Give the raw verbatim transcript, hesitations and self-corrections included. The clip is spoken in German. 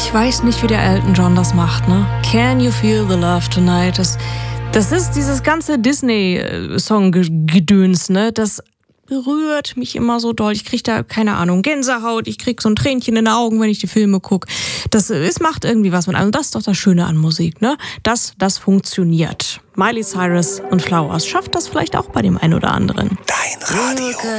Ich weiß nicht, wie der Elton John das macht, ne? Can you feel the love tonight? Das, das ist dieses ganze Disney-Song-Gedöns, ne? Das berührt mich immer so doll. Ich krieg da, keine Ahnung, Gänsehaut. Ich krieg so ein Tränchen in den Augen, wenn ich die Filme gucke. Das, es macht irgendwie was mit einem. Das ist doch das Schöne an Musik, ne? Das, das funktioniert. Miley Cyrus und Flowers schafft das vielleicht auch bei dem einen oder anderen. Dein Radio.